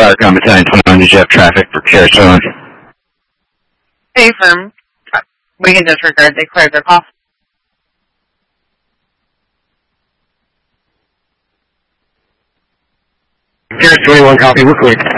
Firecom Battalion 21, did you have traffic for Carasone? Hey, firm. We can disregard. They cleared their call. Karas 21, copy. We're clear.